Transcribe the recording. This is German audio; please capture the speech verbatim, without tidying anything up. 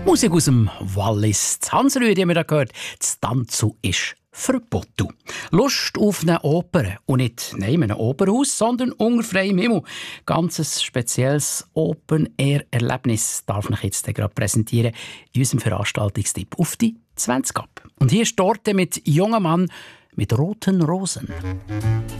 Musik aus dem Wallis. Das Hansrüdi haben wir da gehört. Das Tanzu ist verboten. Lust auf eine Oper. Und nicht in einem Opernhaus, sondern unter freiem Himmel. Ganzes spezielles Open-Air-Erlebnis darf ich jetzt gerade präsentieren in unserem Veranstaltungstipp auf die zwanzig ab. Und hier ist Dorte mit «Junger Mann mit roten Rosen».